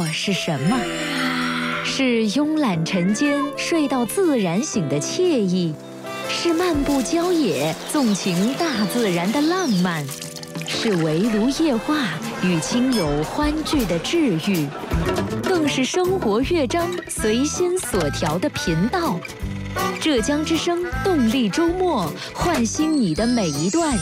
是什么？是慵懒晨间睡到自然醒的惬意，是漫步郊野纵情大自然的浪漫，是围炉夜话与亲友欢聚的治愈，更是生活乐章随心所调的频道。浙江之声动力周末，唤醒你的每一段